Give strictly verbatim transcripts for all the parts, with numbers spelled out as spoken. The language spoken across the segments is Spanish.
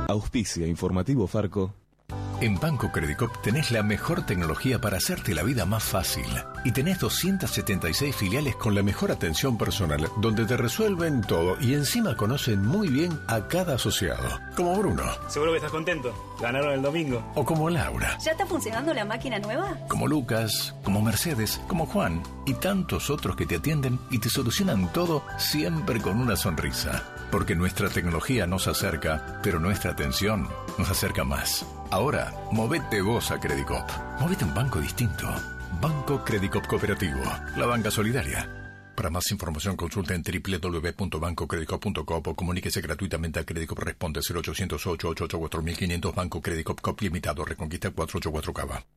Auspicia Informativo Farco. En Banco Credicop tenés la mejor tecnología para hacerte la vida más fácil. Y tenés doscientas setenta y seis filiales con la mejor atención personal, donde te resuelven todo y encima conocen muy bien a cada asociado. Como Bruno. Seguro que estás contento. Ganaron el domingo. O como Laura. ¿Ya está funcionando la máquina nueva? Como Lucas, como Mercedes, como Juan y tantos otros que te atienden y te solucionan todo siempre con una sonrisa. Porque nuestra tecnología nos acerca, pero nuestra atención nos acerca más. Ahora, movete vos a Credicop. Movete a un banco distinto. Banco Credicop Cooperativo. La banca solidaria. Para más información consulta en doble u doble u doble u punto banco credicop punto com o comuníquese gratuitamente a Credicop Responde cero ochocientos ocho, ochocientos ochenta y cuatro mil quinientos Banco Credicop Cop Limitado Reconquista cuatrocientos ochenta y cuatro Cava.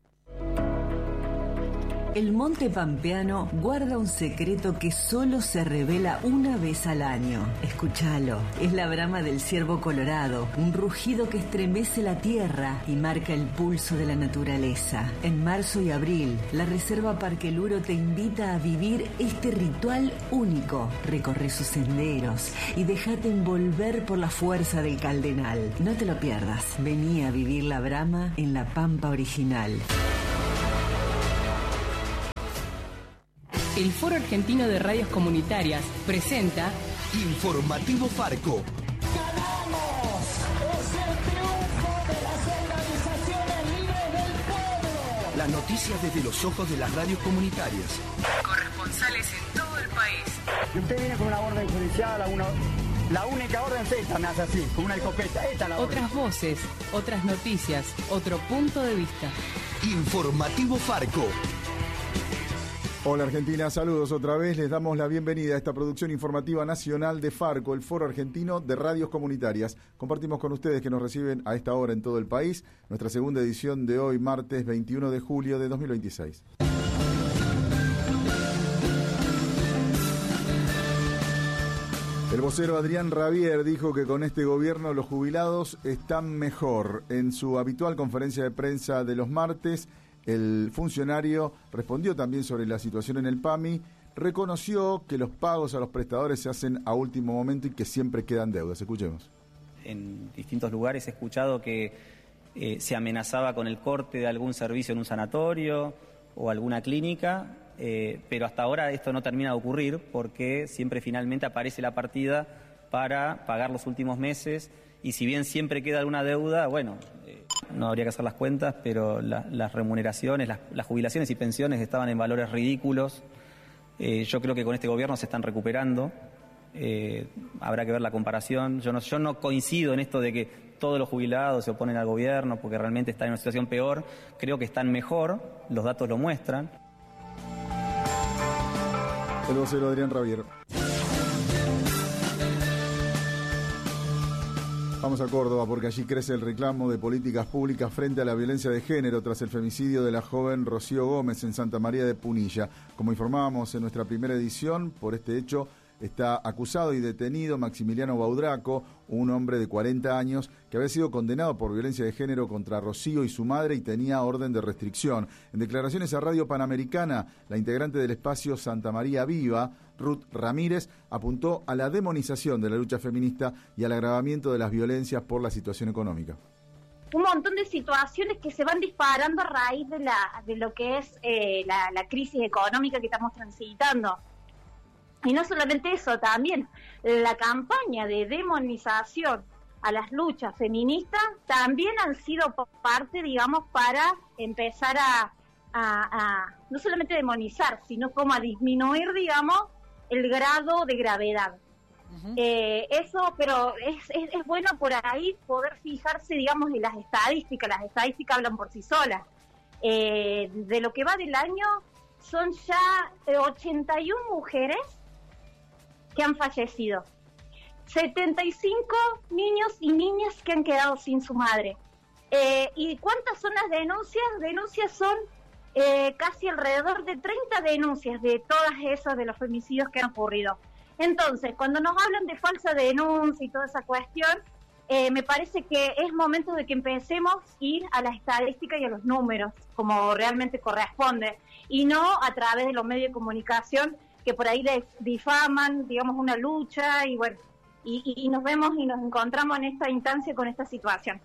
El Monte Pampeano guarda un secreto que solo se revela una vez al año. Escúchalo. Es la brama del ciervo colorado, un rugido que estremece la tierra y marca el pulso de la naturaleza. En marzo y abril, la Reserva Parque Luro te invita a vivir este ritual único. Recorre sus senderos y déjate envolver por la fuerza del Caldenal. No te lo pierdas. Vení a vivir la brama en la Pampa original. El Foro Argentino de Radios Comunitarias presenta Informativo Farco. ¡Ganamos! ¡Es el triunfo de las organizaciones libres del pueblo! Las noticias desde los ojos de las radios comunitarias. Corresponsales en todo el país. Y usted viene con una orden judicial, una, la única orden es esta, me hace así, con una escopeta. Esta es la orden. Otras voces, otras noticias, otro punto de vista. Informativo Farco. Hola Argentina, saludos otra vez, les damos la bienvenida a esta producción informativa nacional de Farco, el Foro Argentino de Radios Comunitarias. Compartimos con ustedes que nos reciben a esta hora en todo el país, nuestra segunda edición de hoy, martes veintiuno de julio de dos mil veintiséis. El vocero Adrián Rabier dijo que con este gobierno los jubilados están mejor. En su habitual conferencia de prensa de los martes, el funcionario respondió también sobre la situación en el PAMI, reconoció que los pagos a los prestadores se hacen a último momento y que siempre quedan deudas. Escuchemos. En distintos lugares he escuchado que eh, se amenazaba con el corte de algún servicio en un sanatorio o alguna clínica, eh, pero hasta ahora esto no termina de ocurrir porque siempre finalmente aparece la partida para pagar los últimos meses y si bien siempre queda alguna deuda, bueno... Eh, no habría que hacer las cuentas, pero la, las remuneraciones, las, las jubilaciones y pensiones estaban en valores ridículos. Eh, yo creo que con este gobierno se están recuperando. Eh, habrá que ver la comparación. Yo no, yo no coincido en esto de que todos los jubilados se oponen al gobierno porque realmente están en una situación peor. Creo que están mejor, los datos lo muestran. El vocero Adrián Rabier. Vamos a Córdoba porque allí crece el reclamo de políticas públicas frente a la violencia de género tras el femicidio de la joven Rocío Gómez en Santa María de Punilla. Como informábamos en nuestra primera edición, por este hecho está acusado y detenido Maximiliano Baudraco, un hombre de cuarenta años que había sido condenado por violencia de género contra Rocío y su madre y tenía orden de restricción. En declaraciones a Radio Panamericana, la integrante del espacio Santa María Viva, Ruth Ramírez, apuntó a la demonización de la lucha feminista y al agravamiento de las violencias por la situación económica. Un montón de situaciones que se van disparando a raíz de la de lo que es eh, la, la crisis económica que estamos transitando. Y no solamente eso, también la campaña de demonización a las luchas feministas también han sido parte, digamos, para empezar a, a, a no solamente demonizar, sino como a disminuir, digamos, el grado de gravedad. Uh-huh. Eh, eso, pero es, es, es bueno por ahí poder fijarse, digamos, en las estadísticas. Las estadísticas hablan por sí solas. Eh, de lo que va del año, son ya ochenta y una mujeres que han fallecido, setenta y cinco niños y niñas que han quedado sin su madre. Eh, ¿Y cuántas son las denuncias? Denuncias son eh, casi alrededor de treinta denuncias de todas esas de los femicidios que han ocurrido. Entonces, cuando nos hablan de falsa denuncia y toda esa cuestión, eh, me parece que es momento de que empecemos a ir a la estadística y a los números, como realmente corresponde, y no a través de los medios de comunicación que por ahí les difaman, digamos, una lucha y bueno, y, y nos vemos y nos encontramos en esta instancia con esta situación.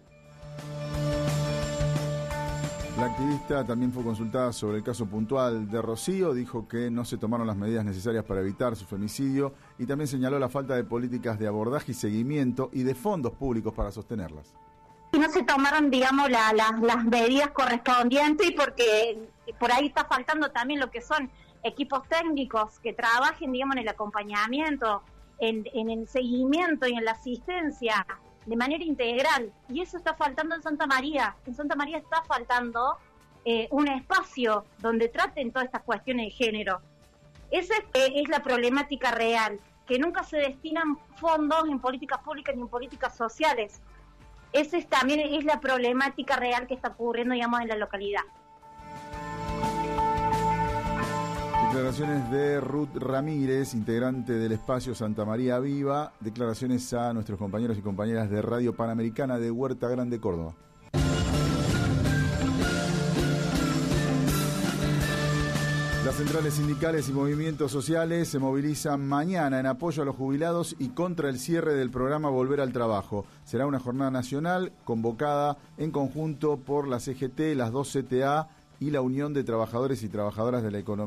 La activista también fue consultada sobre el caso puntual de Rocío, dijo que no se tomaron las medidas necesarias para evitar su femicidio y también señaló la falta de políticas de abordaje y seguimiento y de fondos públicos para sostenerlas. Y no se tomaron, digamos, la, la, las medidas correspondientes, y porque por ahí está faltando también lo que son equipos técnicos que trabajen, digamos, en el acompañamiento, en, en el seguimiento y en la asistencia de manera integral, y eso está faltando en Santa María. En Santa María está faltando eh, un espacio donde traten todas estas cuestiones de género. Esa es, eh, es la problemática real, que nunca se destinan fondos en políticas públicas ni en políticas sociales. Esa es, también es la problemática real que está ocurriendo, digamos, en la localidad. Declaraciones de Ruth Ramírez, integrante del espacio Santa María Viva. Declaraciones a nuestros compañeros y compañeras de Radio Panamericana de Huerta Grande, Córdoba. Las centrales sindicales y movimientos sociales se movilizan mañana en apoyo a los jubilados y contra el cierre del programa Volver al Trabajo. Será una jornada nacional convocada en conjunto por la C G T, las dos C T A y la Unión de Trabajadores y Trabajadoras de la Economía.